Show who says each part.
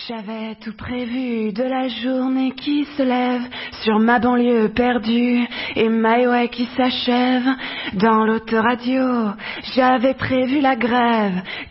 Speaker 1: J'avais tout prévu de la journée qui se lève sur ma banlieue perdue et ma highway qui s'achève. Dans l'autoradio, j'avais prévu la grève